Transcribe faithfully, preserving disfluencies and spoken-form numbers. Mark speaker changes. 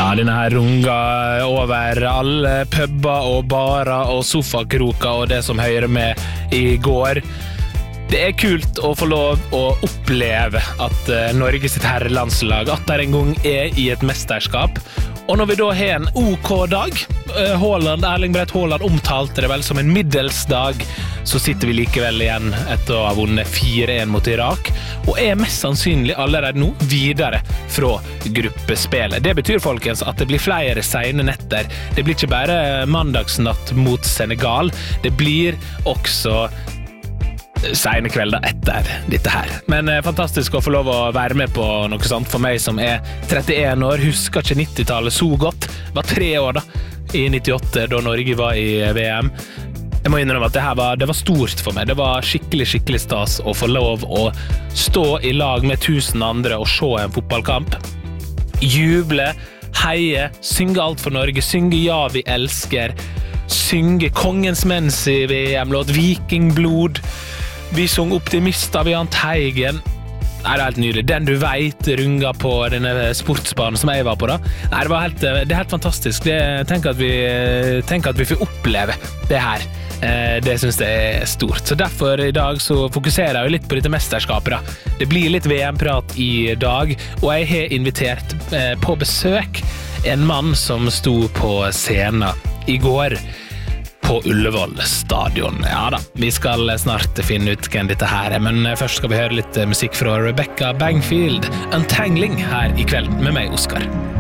Speaker 1: Ja, denne her runga over alle pubber og barer og sofakroker og det som hører med I går. Det er kult å få lov å oppleve at Norge sitt herrelandslag at der en gang er I et mesterskap. Og når vi da har en OK dag, Haaland, Erling Braut Haaland omtalte det vel som en middelsdag, så sitter vi likevel igjen etter å ha vunnet fire en mot Irak, og er mest sannsynlig allerede nå videre fra gruppespillet. Det betyr, folkens, at det blir flere sene netter. Det blir ikke bare mandagsnatt mot Senegal, det blir også sene kvelder etter dette her. Men eh, fantastisk å få lov å være med på noe sånt for meg som er trettien år, husker ikke nittitallet så godt. Var tre år da, I nittiåtte, da Norge var I V M. Jeg må innrømme at det her var, det var stort for meg. Det var skikkelig, skikkelig stas å få lov å stå I lag med tusen andre og se en fotballkamp. Juble, heie, synge alt for Norge, synge Ja, vi elsker, synge Kongens Mens I V M-låt, Vikingblod, vi sung Optimister, vi har Teigen. Nei, det er helt nydelig. Den du vet runga på denne sportsbanen som jeg var på da. Nei, det var helt, det er helt fantastisk. Det, tenk, at vi, tenk at vi får oppleve det her. Det synes jeg er stort. Så derfor I dag så fokuserer jeg litt på dette mesterskapet da. Det blir litt V M-prat I dag, og jeg har invitert på besøk en mann som sto på scenen I går. På Ullevål stadion. Ja da, vi skal snart finne ut hvem dette her er, men først skal vi høre litt musikk fra Rebecca Bangfield, Untangling, her I kveld med meg, Oskar.